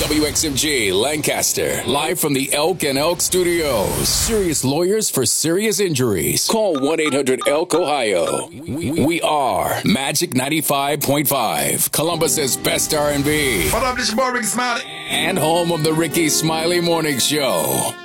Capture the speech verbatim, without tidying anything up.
W X M G Lancaster, live from the Elk and Elk Studios. Serious lawyers for serious injuries. Call one eight hundred elk Ohio. We are Magic ninety-five point five, Columbus's best R and B. What up, this your boy Ricky Smiley. And home of the Ricky Smiley Morning Show.